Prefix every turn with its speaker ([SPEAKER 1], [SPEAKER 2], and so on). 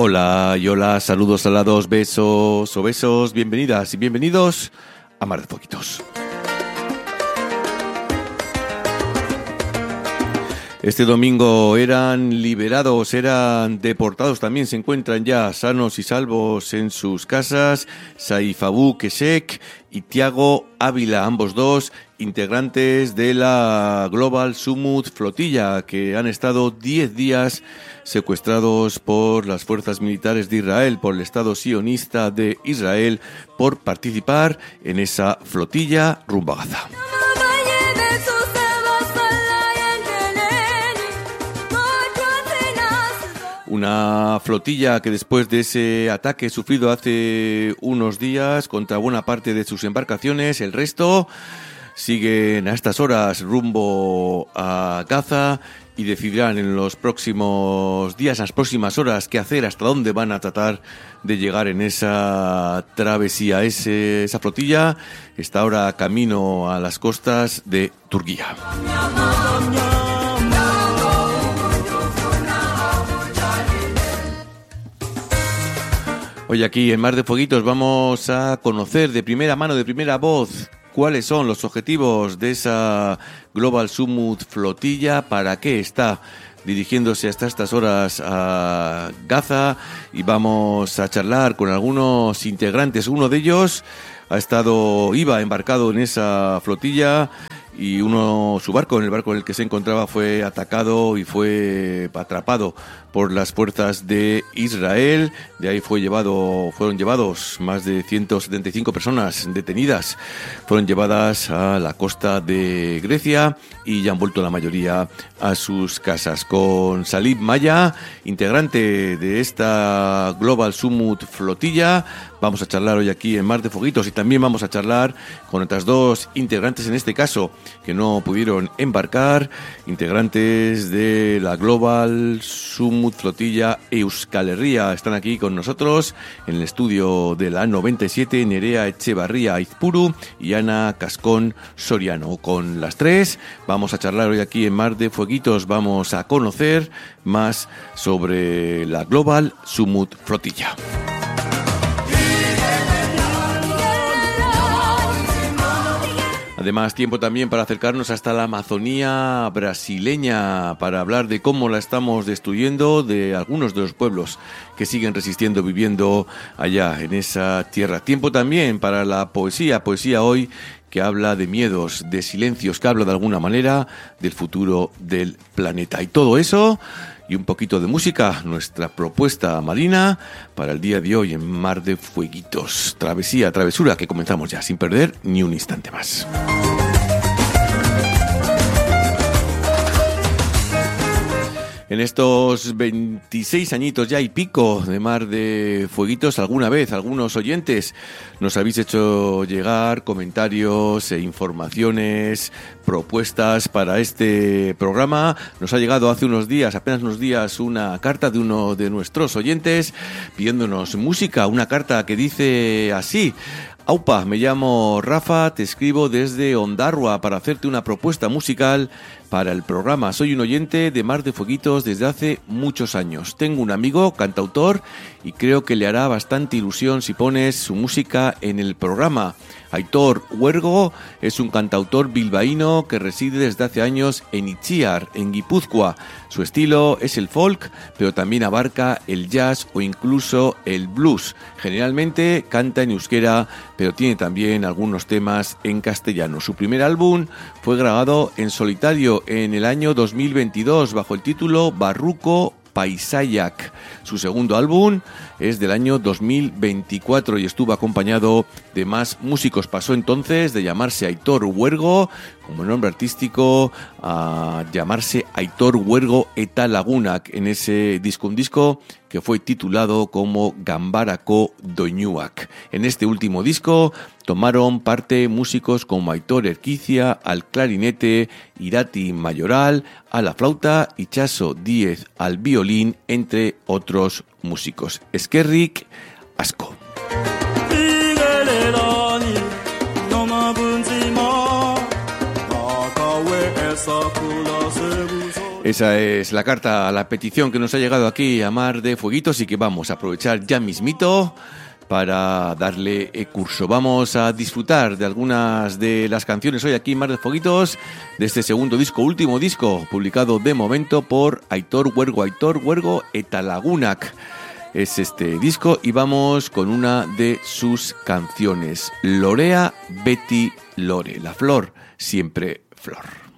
[SPEAKER 1] Hola y hola, saludos alados, besos o besos, bienvenidas y bienvenidos a Mar de Foguitos. Este domingo eran liberados, eran deportados, también se encuentran ya sanos y salvos en sus casas Saif Abu Keshek y Tiago Ávila, ambos dos integrantes de la Global Summit Flotilla, que han estado 10 días secuestrados por las fuerzas militares de Israel, por el Estado sionista de Israel, por participar en esa flotilla rumbo a Gaza. Una flotilla que después de ese ataque sufrido hace unos días contra buena parte de sus embarcaciones, el resto siguen a estas horas rumbo a Gaza y decidirán en los próximos días, en las próximas horas, qué hacer, hasta dónde van a tratar de llegar en esa travesía. Esa flotilla está ahora camino a las costas de Turquía. Hoy aquí en Mar de Foguitos vamos a conocer de primera mano, de primera voz, cuáles son los objetivos de esa Global Summit Flotilla, para qué está dirigiéndose hasta estas horas a Gaza, y vamos a charlar con algunos integrantes. Uno de ellos iba embarcado en esa flotilla y su barco, en el barco en el que se encontraba, fue atacado y fue atrapado por las fuerzas de Israel. De ahí fueron llevados más de 175 personas detenidas, fueron llevadas a la costa de Grecia y ya han vuelto la mayoría a sus casas. Con Salib Maya, integrante de esta Global Summit Flotilla, vamos a charlar hoy aquí en Mar de Foguitos, y también vamos a charlar con otras dos integrantes, en este caso, que no pudieron embarcar, integrantes de la Global Summit Flotilla Euskal Herria. Están aquí con nosotros en el estudio de la 97, Nerea Echevarría Aizpuru y Ana Cascón Soriano. Con las tres vamos a charlar hoy aquí en Mar de Fueguitos, vamos a conocer más sobre la Global Summit Flotilla. Además, tiempo también para acercarnos hasta la Amazonía brasileña, para hablar de cómo la estamos destruyendo, de algunos de los pueblos que siguen resistiendo, viviendo allá en esa tierra. Tiempo también para la poesía hoy, que habla de miedos, de silencios, que habla de alguna manera del futuro del planeta. Y todo eso y un poquito de música, nuestra propuesta marina para el día de hoy en Mar de Fueguitos. Travesura, que comenzamos ya sin perder ni un instante más. En estos 26 añitos ya y pico de Mar de Fueguitos, alguna vez algunos oyentes nos habéis hecho llegar comentarios e informaciones, propuestas para este programa. Nos ha llegado hace apenas unos días, una carta de uno de nuestros oyentes pidiéndonos música, una carta que dice así: Aupa, me llamo Rafa, te escribo desde Ondarroa para hacerte una propuesta musical para el programa. Soy un oyente de Mar de Fueguitos desde hace muchos años. Tengo un amigo cantautor y creo que le hará bastante ilusión si pones su música en el programa. Aitor Huergo es un cantautor bilbaíno que reside desde hace años en Itziar, en Guipúzcoa. Su estilo es el folk, pero también abarca el jazz o incluso el blues. Generalmente canta en euskera, pero tiene también algunos temas en castellano. Su primer álbum fue grabado en solitario en el año 2022 bajo el título Barruko Paisayak. Su segundo álbum es del año 2024 y estuvo acompañado de más músicos. Pasó entonces de llamarse Aitor Huergo como nombre artístico a llamarse Aitor Huergo eta Lagunak en ese disco, un disco que fue titulado como Gambarako Doinuak. En este último disco tomaron parte músicos como Aitor Erquicia al clarinete, Irati Mayoral a la flauta y Chaso Díez al violín, entre otros músicos. Eskerrik asko. Esa es la carta, la petición que nos ha llegado aquí a Mar de Fueguitos y que vamos a aprovechar ya mismito para darle curso. Vamos a disfrutar de algunas de las canciones hoy aquí en Mar de Fueguitos de este segundo disco, último disco, publicado de momento por Aitor Huergo eta Lagunak. Es este disco y vamos con una de sus canciones, Lorea Beti Lore, la flor siempre flor.